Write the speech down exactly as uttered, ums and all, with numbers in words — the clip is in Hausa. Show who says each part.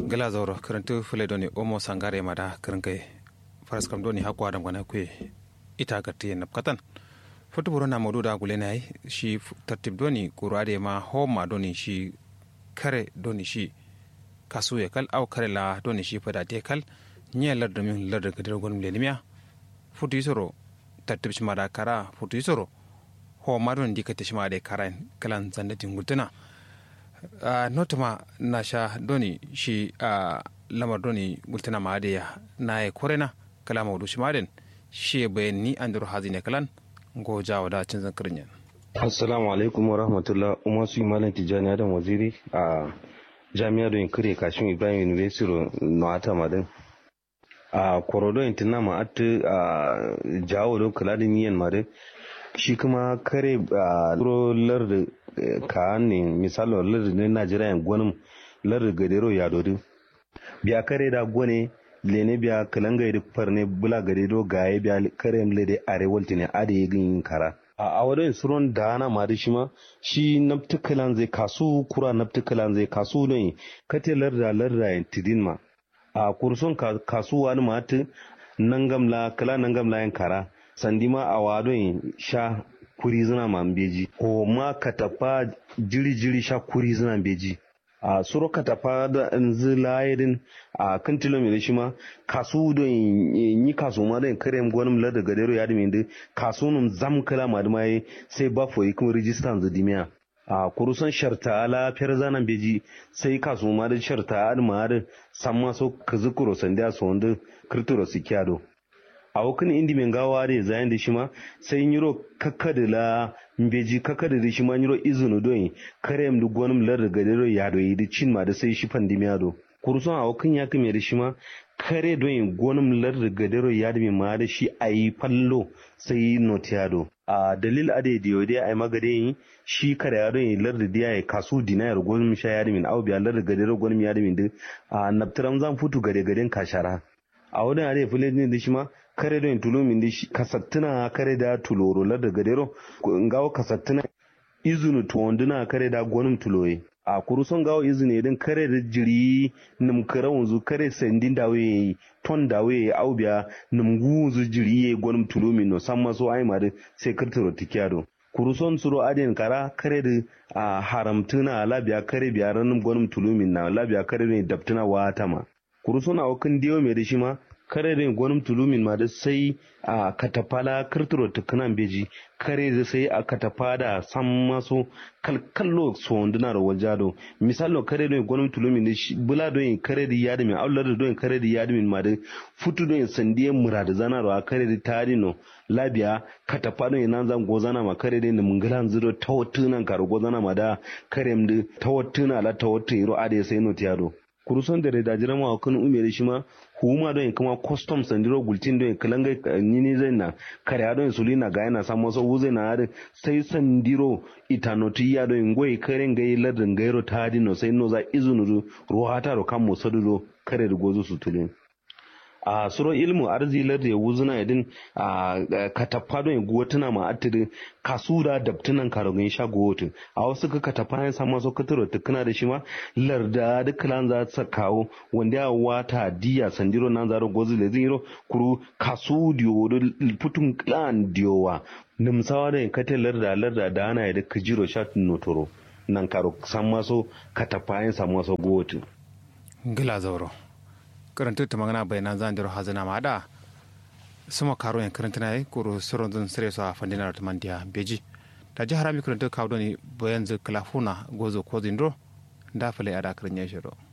Speaker 1: gala zauro karantu fule doni omo sangare mada karankai faras kam doni hakwa dam gana kwe ita gatti nap katan foto burona modu da gulenai shi tartib doni kurade ma homa doni shi kare doni shi kasu ya kal au kare la doni shi fada te kal nya lar domin lar da gadar gonum lenimiya foto isoro tartib shi mada kara foto isoro homa doni dikata shi mada kara kalan zandatin gutuna Uh, notama na sha doni shi uh, lamar doni gultana maade na e korena kala mawdu shi maden shi bayan ni andro hazine kalan go jawo da cin zankarin
Speaker 2: assalamu alaikum wa rahmatullah umma su malam tijani adam waziri a uh, jami'ar don kire kashin ibrahim university no ata madan a uh, korodo intina ma at a uh, jawo do kala din yin madan shi kuma kare a uh, lar ka ne misali lar ne Najeriya gwanin lar gadero ya dodu biya kare da gwane lene biya kalanga da farne bula gadero gaye biya kare mle da arewal tine ade yin kara a awadon suron da na ma da shi ma shi naftukalan zai kasu kura naftukalan zai kasu ne kate lar da lar da tidin ma a kurson kasuwa ne ma ta nangamla kala nangamla yin kara sandima a wadon sha kuri zina man beji ko ma katafa jiri jiri sha kuri zina beji a suro katafa da zilayirin a kan tilomita shi ma kasu don yi kasu ma don kare gwanin lar da gadero ya dimi da kasu nun zam kala ma da mai sai ba foyi kuma rijistan zidimiya a kurusan sharta ala fiyar zanen beji sai kasu ma da sharta adama da samma so kazukuro sandiya so wanda kirturo sikiyado a wakan indi men gawa da zayan da shi ma sai yiro kakkada la mbeji kakkada da shi ma yiro izunu don karem du gonum lar da gadero ya do yi cin ma da sai shi pandemiya do kurson a wakan ya kame da shi ma kare don gonum lar da gadero ya da ma da shi ayi fallo sai notiado a dalil ade da yode ai magade shi kare ya don lar da diya ya kasu dinayar gonum sha ya da min au biya lar da gadero gonum ya da min a naftaram zan futu gade gaden kashara a wurin are fulani ne da shi ma kare da tulumin da shi kasattuna kare da tuloro la da gadero ngawo kasattuna izunu tuwanduna kare da gwanin tuloye a kuruson gawo izini din kare da jiri nim kare wanzu kare sandin dawe ton dawe aubiya nim guzu jiri ye gwanin tulumin no san maso ai ma da sai kirtiro tikiyado kuruson suro adin kara kare da a haramtuna labiya kare biya ranin gwanin tulumin na labiya kare ne dabtuna wata ma kuruson a wakin diyo mai da shi ma kare da gwanin tulumin ma da sai a katafala kirtiro tukunan beji kare da sai a katafa da san maso kalkallo so wanduna da wajado misalo kare da gwanin tulumin da shi bula don kare da yadi min aular da don kare da yadi min ma da futu don sandiyan murada zana da kare da tarino labiya katafa don nan zan gozana ma kare da mungalan zuro tawattunan karo gozana ma da kare da tawattuna la tawattu iro ade sai no tiado kuruson da da jira ma kan umere shi ma huma don kuma custom sandiro gultin don kalanga nini zai na kare don sulina ga yana samu so wuze na har sai sandiro itanoti ya don goyi karen gai ladin gairo tadi no sai no za izunu ruhata ro kan musadu kare da gozo su tulin a suro ilmu arzilar da ya wuzuna idin a katappa don guwatuna ma atidin kasura dabtunan karogin sha guwotu a wasu ka katappa ya samu so katuro tukuna da shi ma larda da kalan za ta kawo wanda ya wata diya sandiro nan zaro gozu da ziro kuru kasu diyo da putun klan diyowa nimsawa da katin larda larda da ana da kajiro shatin notoro nan karo san maso katappa ya samu so guwotu
Speaker 1: gila zauro karanta ta magana bayanan zan diro hazana ma da sama karo yan karanta na kuro soron zan sire su a fandina da mandiya beji da jihar mi karanta kawo ne bayan zai kalafuna gozo ko zindro da fale a da karin ya shiro